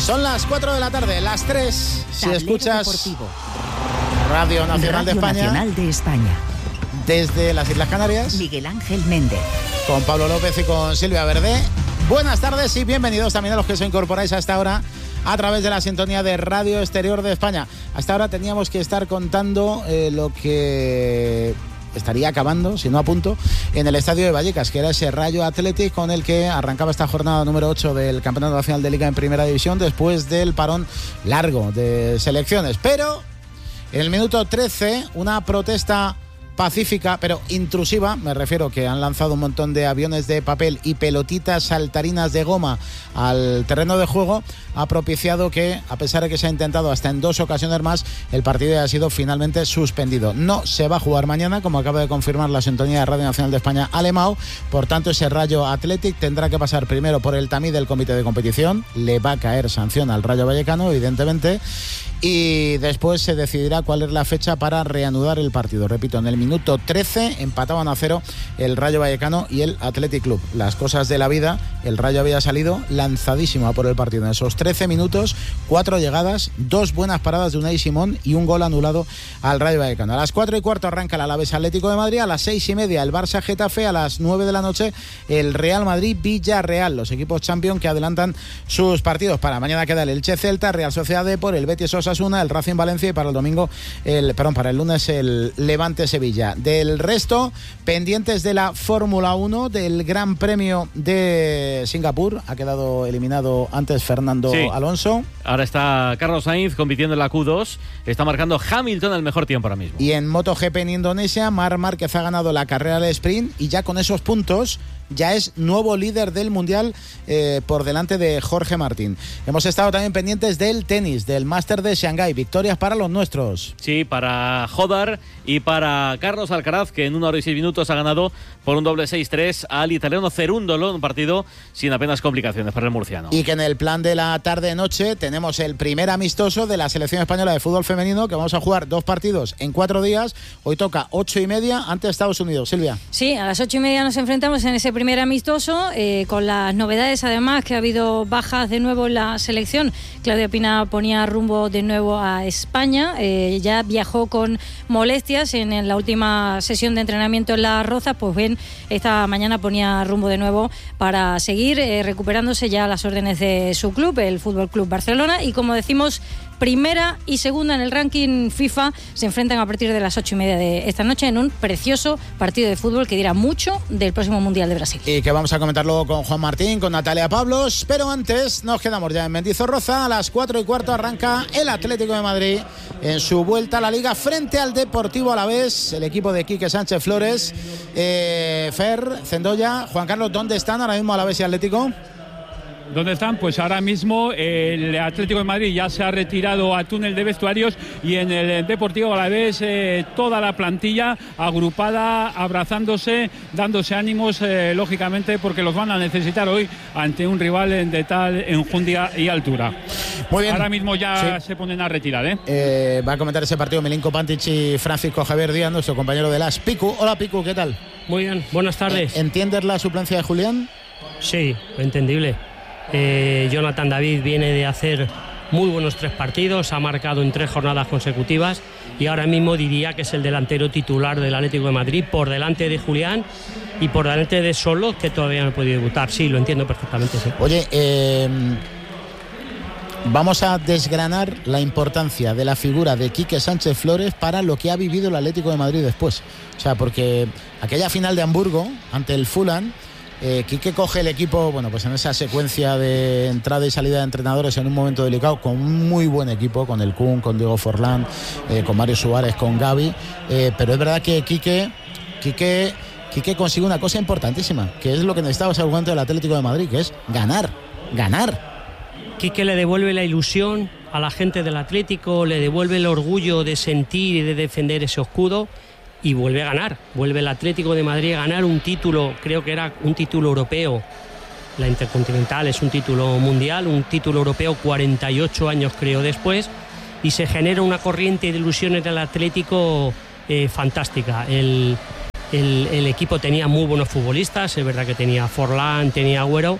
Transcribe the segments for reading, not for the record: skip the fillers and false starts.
Son las 4 de la tarde, las 3, si escuchas Deportivo. Radio Nacional de España. Nacional de España. Desde las Islas Canarias. Miguel Ángel Méndez. Con Pablo López y con Silvia Verde. Buenas tardes y bienvenidos también a los que se incorporáis a esta hora a través de la sintonía de Radio Exterior de España. Hasta ahora teníamos que estar contando lo que estaría acabando, si no a punto, en el estadio de Vallecas, que era ese Rayo Athletic con el que arrancaba esta jornada número 8 del Campeonato Nacional de Liga en Primera División después del parón largo de selecciones. Pero en el minuto 13, una protesta pacífica, pero intrusiva, me refiero que han lanzado un montón de aviones de papel y pelotitas saltarinas de goma al terreno de juego, ha propiciado que, a pesar de que se ha intentado hasta en 2 ocasiones más, el partido haya sido finalmente suspendido. No se va a jugar mañana, como acaba de confirmar la sintonía de Radio Nacional de España, Alemão. Por tanto, ese Rayo Athletic tendrá que pasar primero por el tamiz del comité de competición, le va a caer sanción al Rayo Vallecano, evidentemente, y después se decidirá cuál es la fecha para reanudar el partido. Repito, en el minuto 13 empataban a 0 el Rayo Vallecano y el Athletic Club. Las cosas de la vida, el Rayo había salido lanzadísimo a por el partido. En esos 13 minutos, 4 llegadas, 2 buenas paradas de Unai Simón y un gol anulado al Rayo Vallecano. A las 4:15 arranca el Alavés Atlético de Madrid, a las 6:30 el Barça Getafe, a las 9 de la noche el Real Madrid Villarreal, los equipos champion que adelantan sus partidos. Para mañana queda el Elche Celta, Real Sociedad Depor, el Betis Osasuna, el Racing Valencia y para el domingo, para el lunes el Levante Sevilla. Del resto, pendientes de la Fórmula 1, del Gran Premio de Singapur, ha quedado eliminado antes Fernando Alonso. Ahora está Carlos Sainz compitiendo en la Q2, está marcando Hamilton el mejor tiempo ahora mismo. Y en MotoGP en Indonesia, Marc Márquez ha ganado la carrera del sprint y ya con esos puntos ya es nuevo líder del Mundial por delante de Jorge Martín. Hemos estado también pendientes del tenis, del Máster de Shanghái. Victorias para los nuestros. Sí, para Jodar y para Carlos Alcaraz, que en 1 hora y 6 minutos ha ganado por un doble 6-3 al italiano Cerúndolo, un partido sin apenas complicaciones para el murciano. Y que en el plan de la tarde-noche tenemos el primer amistoso de la selección española de fútbol femenino, que vamos a jugar 2 partidos en 4 días. Hoy toca 8:30 ante Estados Unidos. Silvia. Sí, a las 8:30 nos enfrentamos en ese primer amistoso, con las novedades además que ha habido bajas de nuevo en la selección. Claudia Pina ponía rumbo de nuevo a España, ya viajó con molestias en la última sesión de entrenamiento en Las Rozas, pues bien, esta mañana ponía rumbo de nuevo para seguir recuperándose ya las órdenes de su club, el Fútbol Club Barcelona, y como decimos, primera y segunda en el ranking FIFA se enfrentan a partir de las 8:30 de esta noche en un precioso partido de fútbol que dirá mucho del próximo Mundial de Brasil. Y que vamos a comentar luego con Juan Martín, con Natalia Pablos, pero antes nos quedamos ya en Mendizorroza. A las 4:15 arranca el Atlético de Madrid en su vuelta a la Liga frente al Deportivo Alavés, el equipo de Quique Sánchez Flores. Fer, Cendoya, Juan Carlos, ¿dónde están ahora mismo Alavés y Atlético? ¿Dónde están? Pues ahora mismo el Atlético de Madrid ya se ha retirado a túnel de vestuarios y en el Deportivo Alavés toda la plantilla agrupada, abrazándose, dándose ánimos, lógicamente, porque los van a necesitar hoy ante un rival de tal enjundia y altura. Muy bien. Ahora mismo ya se ponen a retirar. Va a comentar ese partido Milinko Pantic y Francisco Javier Díaz, nuestro compañero de las Picu. Hola Picu, ¿qué tal? Muy bien, buenas tardes. ¿Entiendes la suplencia de Julián? Sí, entendible. Jonathan David viene de hacer muy buenos 3 partidos, ha marcado en 3 jornadas consecutivas y ahora mismo diría que es el delantero titular del Atlético de Madrid, por delante de Julián y por delante de Solo, que todavía no ha podido debutar. Sí, lo entiendo perfectamente. Sí. Oye, vamos a desgranar la importancia de la figura de Quique Sánchez Flores para lo que ha vivido el Atlético de Madrid después. O sea, porque aquella final de Hamburgo ante el Fulham, Quique coge el equipo, bueno, pues en esa secuencia de entrada y salida de entrenadores en un momento delicado, con un muy buen equipo, con el Kun, con Diego Forlán, con Mario Suárez, con Gavi, pero es verdad que Quique consigue una cosa importantísima, que es lo que necesitaba ese argumento del Atlético de Madrid, que es ganar. Quique le devuelve la ilusión a la gente del Atlético, le devuelve el orgullo de sentir y de defender ese escudo. Y vuelve a ganar, vuelve el Atlético de Madrid a ganar un título, creo que era un título europeo. La Intercontinental es un título mundial, un título europeo 48 años creo después, y se genera una corriente de ilusiones del Atlético fantástica. El equipo tenía muy buenos futbolistas, es verdad que tenía Forlán, tenía Agüero,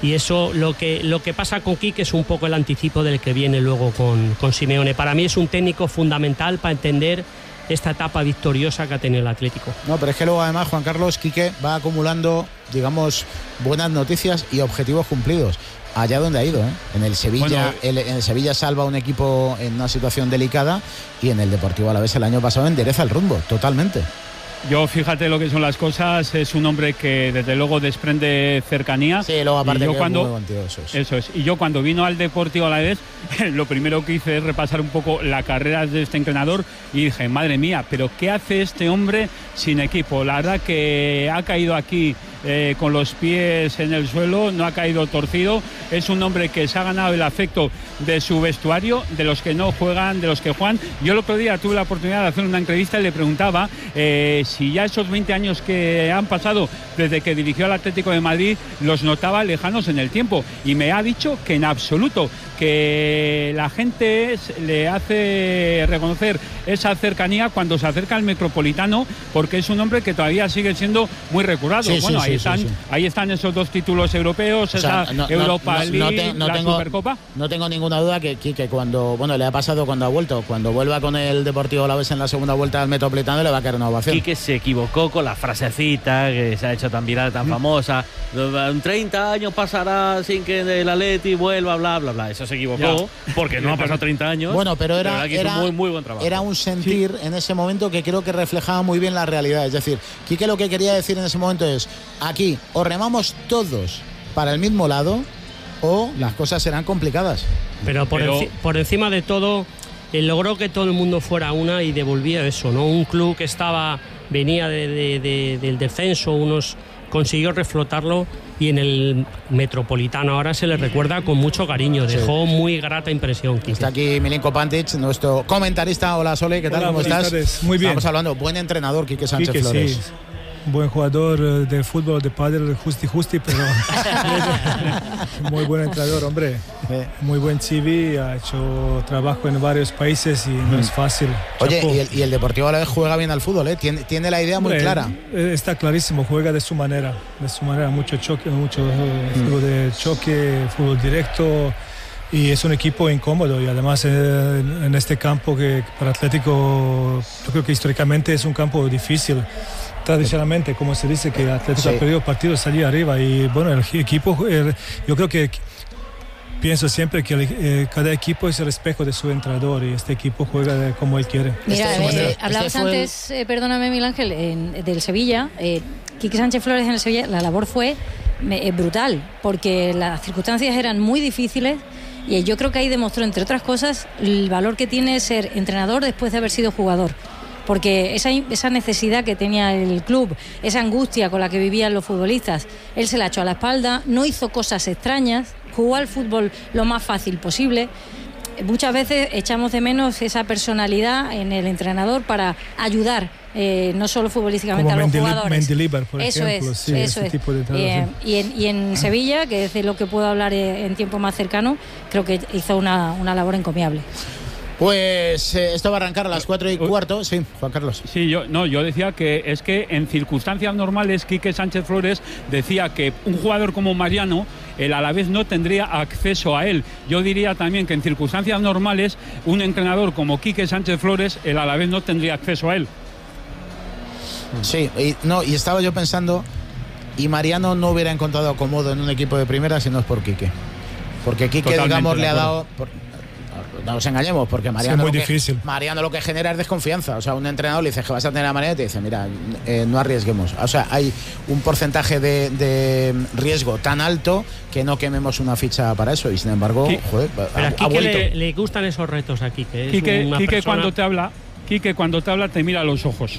Y eso, lo que pasa con Quique es un poco el anticipo del que viene luego con Simeone. Para mí es un técnico fundamental para entender esta etapa victoriosa que ha tenido el Atlético. No, pero es que luego además, Juan Carlos, Quique va acumulando, digamos, buenas noticias y objetivos cumplidos. Allá donde ha ido, ¿eh? En el Sevilla, en el Sevilla salva a un equipo en una situación delicada y en el Deportivo Alavés el año pasado endereza el rumbo, totalmente. Yo, fíjate lo que son las cosas, es un hombre que desde luego desprende cercanía. Sí, luego aparte que es muy mentiroso. Eso es. Y yo cuando vino al Deportivo Alavés, lo primero que hice es repasar un poco la carrera de este entrenador y dije, madre mía, pero ¿qué hace este hombre sin equipo? La verdad que ha caído aquí con los pies en el suelo, no ha caído torcido. Es un hombre que se ha ganado el afecto de su vestuario, de los que no juegan, de los que juegan. Yo el otro día tuve la oportunidad de hacer una entrevista y le preguntaba si ya esos 20 años que han pasado desde que dirigió al Atlético de Madrid los notaba lejanos en el tiempo, y me ha dicho que en absoluto, que la gente le hace reconocer esa cercanía cuando se acerca al Metropolitano, porque es un hombre que todavía sigue siendo muy recordado. Ahí están esos 2 títulos europeos, Europa League, Supercopa. No tengo ninguna duda que Quique, cuando le ha pasado cuando ha vuelto, cuando vuelva con el Deportivo Alavés en la segunda vuelta al Metropolitano, le va a caer una ovación. Quique se equivocó con la frasecita que se ha hecho tan viral, tan famosa. En 30 años pasará sin que el Atleti vuelva, bla, bla, bla. Eso se equivocó, porque no han pasado 30 años. Bueno, pero era muy, muy buen trabajo. Era un sentir en ese momento que creo que reflejaba muy bien la realidad. Es decir, Quique lo que quería decir en ese momento es: aquí o remamos todos para el mismo lado o las cosas serán complicadas. Pero por encima de todo, logró que todo el mundo fuera una y devolvía eso, ¿no? Un club que venía del descenso, consiguió reflotarlo, y en el Metropolitano ahora se le recuerda con mucho cariño. Dejó muy grata impresión, Quique. Está aquí Milinko Pantic, nuestro comentarista. Hola, Sole, ¿qué tal? ¿Cómo estás? Tardes. Muy bien. Estamos hablando, buen entrenador, Quique Sánchez Flores. Sí. Buen jugador de fútbol, de pádel, justi, pero muy buen entrenador, hombre. Muy buen CV, ha hecho trabajo en varios países y no es fácil. Oye, y el Deportivo Alavés juega bien al fútbol, ¿eh? Tiene la idea muy clara. Está clarísimo, juega de su manera, mucho choque, mucho fútbol de choque, fútbol directo. Y es un equipo incómodo, y además en este campo que para Atlético, yo creo que históricamente es un campo difícil. Tradicionalmente, como se dice, que Atlético ha perdido partidos allí arriba, y bueno, el equipo, yo creo que pienso siempre que cada equipo es el espejo de su entrenador, y este equipo juega como él quiere. Mira, hablabas antes, perdóname Miguel Ángel, del Sevilla. Quique Sánchez Flores en el Sevilla, la labor fue brutal, porque las circunstancias eran muy difíciles. Y yo creo que ahí demostró, entre otras cosas, el valor que tiene ser entrenador después de haber sido jugador. Porque esa necesidad que tenía el club, esa angustia con la que vivían los futbolistas, él se la echó a la espalda, no hizo cosas extrañas, jugó al fútbol lo más fácil posible. Muchas veces echamos de menos esa personalidad en el entrenador para ayudar, no solo futbolísticamente, como a los jugadores. Mendilibar, por ejemplo. Eso es. Tipo de y en Sevilla, que es de lo que puedo hablar en tiempo más cercano, creo que hizo una labor encomiable. Pues esto va a arrancar a las 4:15. Sí, Juan Carlos. Sí, yo decía que es que en circunstancias normales Quique Sánchez Flores decía que un jugador como Mariano, el Alavés no tendría acceso a él. Yo diría también que en circunstancias normales un entrenador como Quique Sánchez Flores, el Alavés no tendría acceso a él. Sí, y estaba yo pensando, y Mariano no hubiera encontrado acomodo en un equipo de primera si no es por Quique. Porque Quique, totalmente, digamos, le ha dado... No nos engañemos, porque Mariano, es muy difícil. Mariano lo que genera es desconfianza. O sea, un entrenador le dice que vas a tener a Mariano y te dice, mira, no arriesguemos. O sea, hay un porcentaje de riesgo tan alto que no quememos una ficha para eso. Y sin embargo, pero a Quique le gustan esos retos a Quique. Quique cuando te habla te mira a los ojos.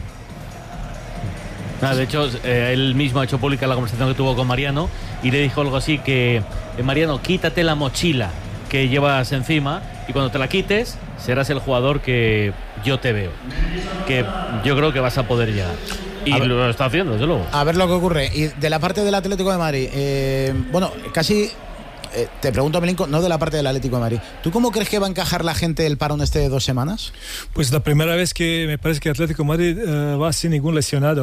De hecho, él mismo ha hecho pública la conversación que tuvo con Mariano y le dijo algo así que, Mariano, quítate la mochila que llevas encima y cuando te la quites serás el jugador que yo te veo, que yo creo que vas a poder llegar. Y lo está haciendo, desde luego. A ver lo que ocurre. Y de la parte del Atlético de Madrid, casi te pregunto, Milinko, no de la parte del Atlético de Madrid. ¿Tú cómo crees que va a encajar la gente el parón de 2 semanas? Pues la primera vez que me parece que Atlético de Madrid va sin ningún lesionado.